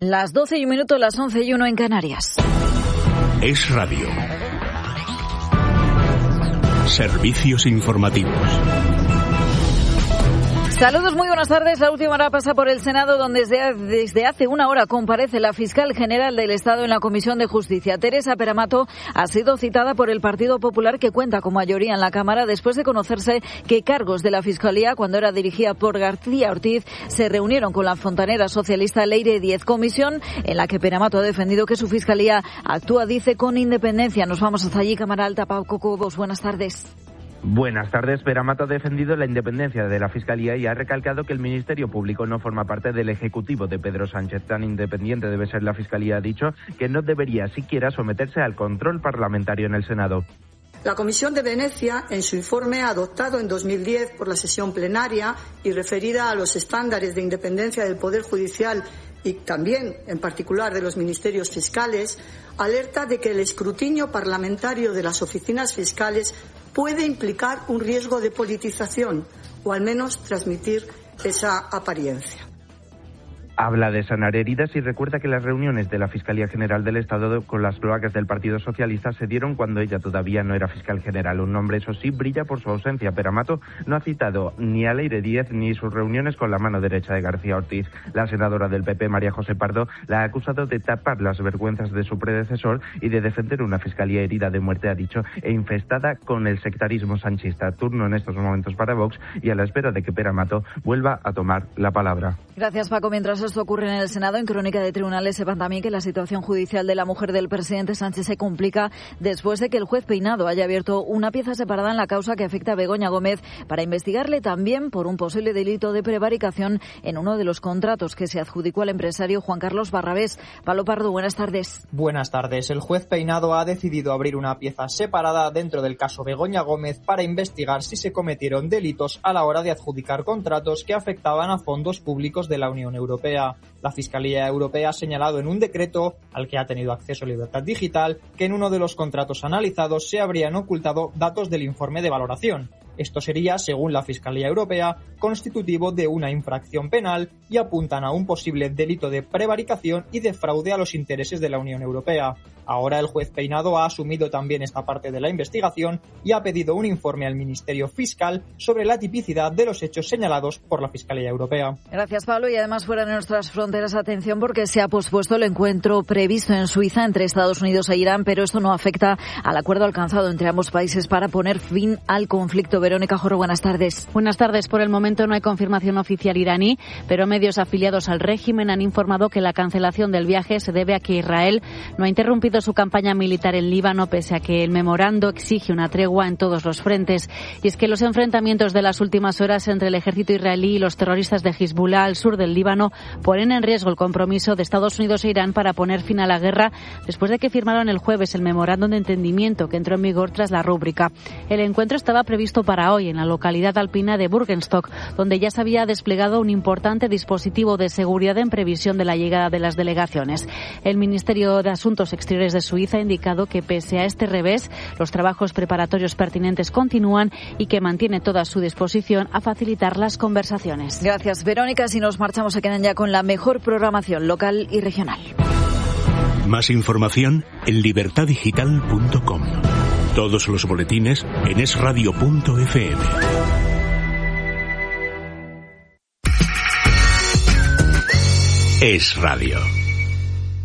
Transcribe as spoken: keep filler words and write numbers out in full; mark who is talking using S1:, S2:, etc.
S1: Las doce y un minuto, las once y uno en Canarias.
S2: Es Radio. Servicios informativos.
S1: Saludos, muy buenas tardes. La última hora pasa por el Senado, donde desde, desde hace una hora comparece la fiscal general del Estado en la Comisión de Justicia. Teresa Peramato ha sido citada por el Partido Popular, que cuenta con mayoría en la Cámara, después de conocerse que cargos de la Fiscalía, cuando era dirigida por García Ortiz, se reunieron con la fontanera socialista Leire Díez. Comisión en la que Peramato ha defendido que su Fiscalía actúa, dice, con independencia. Nos vamos hasta allí, Cámara Alta. Pau Cobos, buenas tardes.
S3: Buenas tardes. Peramato ha defendido la independencia de la Fiscalía y ha recalcado que el Ministerio Público no forma parte del Ejecutivo de Pedro Sánchez. Tan independiente debe ser la Fiscalía, ha dicho, que no debería siquiera someterse al control parlamentario en el Senado.
S4: La Comisión de Venecia, en su informe adoptado en dos mil diez por la sesión plenaria y referida a los estándares de independencia del Poder Judicial y también, en particular, de los ministerios fiscales, alerta de que el escrutinio parlamentario de las oficinas fiscales puede implicar un riesgo de politización, o al menos transmitir esa apariencia.
S3: Habla de sanar heridas y recuerda que las reuniones de la Fiscalía General del Estado con las cloacas del Partido Socialista se dieron cuando ella todavía no era fiscal general. Un nombre, eso sí, brilla por su ausencia. Peramato no ha citado ni a Leire Díez ni sus reuniones con la mano derecha de García Ortiz. La senadora del P P, María José Pardo, la ha acusado de tapar las vergüenzas de su predecesor y de defender una Fiscalía herida de muerte, ha dicho, e infestada con el sectarismo sanchista. Turno en estos momentos para Vox y a la espera de que Peramato vuelva a tomar la palabra.
S1: Gracias, Paco. Mientras esto ocurre en el Senado, en Crónica de Tribunales, sepan también que la situación judicial de la mujer del presidente Sánchez se complica después de que el juez Peinado haya abierto una pieza separada en la causa que afecta a Begoña Gómez para investigarle también por un posible delito de prevaricación en uno de los contratos que se adjudicó al empresario Juan Carlos Barrabés. Pablo Pardo, buenas tardes.
S5: Buenas tardes. El juez Peinado ha decidido abrir una pieza separada dentro del caso Begoña Gómez para investigar si se cometieron delitos a la hora de adjudicar contratos que afectaban a fondos públicos de la Unión Europea. La Fiscalía Europea ha señalado en un decreto, al que ha tenido acceso Libertad Digital, que en uno de los contratos analizados se habrían ocultado datos del informe de valoración. Esto sería, según la Fiscalía Europea, constitutivo de una infracción penal y apuntan a un posible delito de prevaricación y de fraude a los intereses de la Unión Europea. Ahora el juez Peinado ha asumido también esta parte de la investigación y ha pedido un informe al Ministerio Fiscal sobre la tipicidad de los hechos señalados por la Fiscalía Europea.
S1: Gracias, Pablo. Y además, fuera de nuestras fronteras, atención, porque se ha pospuesto el encuentro previsto en Suiza entre Estados Unidos e Irán, pero esto no afecta al acuerdo alcanzado entre ambos países para poner fin al conflicto. Verónica Jorro, buenas tardes.
S6: Buenas tardes. Por el momento no hay confirmación oficial iraní, pero medios afiliados al régimen han informado que la cancelación del viaje se debe a que Israel no ha interrumpido su campaña militar en Líbano, pese a que el memorando exige una tregua en todos los frentes. Y es que los enfrentamientos de las últimas horas entre el ejército israelí y los terroristas de Hezbollah al sur del Líbano ponen en riesgo el compromiso de Estados Unidos e Irán para poner fin a la guerra, después de que firmaron el jueves el memorándum de entendimiento que entró en vigor tras la rúbrica. El encuentro estaba previsto para hoy en la localidad alpina de Burgenstock, donde ya se había desplegado un importante dispositivo de seguridad en previsión de la llegada de las delegaciones. El Ministerio de Asuntos Exteriores de Suiza ha indicado que, pese a este revés, los trabajos preparatorios pertinentes continúan y que mantiene toda su disposición a facilitar las conversaciones.
S1: Gracias, Verónica. Si nos marchamos, se quedan ya con la mejor programación local y regional.
S2: Más información en libertad digital punto com. Todos los boletines en es radio punto efe eme. Es Radio.